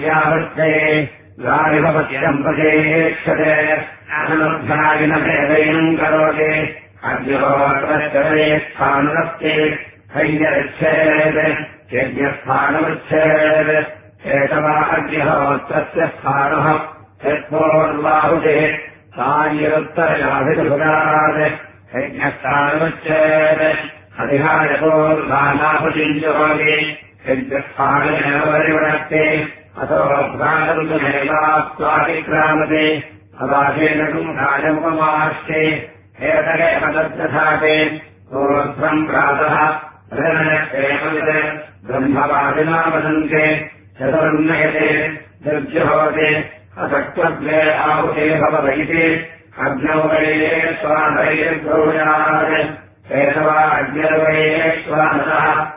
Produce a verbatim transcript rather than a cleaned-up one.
यावत्ते गारिभवत्यम् प्रचेक्षते अननुध्यायिनभेदैनम् करोति अग्निहोत्रश्चरे स्थानुरस्ति हैर्यच्छेत् यज्ञस्थानमुच्छेत् एतवा अग्निहोत्रस्य स्थानः यत्पूर्वाहुतिः सायुत्तरयाभिसुरात् यज्ञस्थानमुच्छेत् अधिहारपूर्वानाहुतिम् जुहोति यज्ञस्थानेन परिवर्तते अतो भ्रातृमेवास्वातिक्रामते अवासेन कुम्भाजमुपमास्ते एतदेव तद्दधाते ऊर्ध्वम् प्रातः ब्रह्मवादिना वदन्ते चतुर्नयते निर्जुहोते असक्त्वद्वे आहुते भवति अग्नौ वये स्वाधैर्भूयात् एतवा अग्निर्वये स्वानतः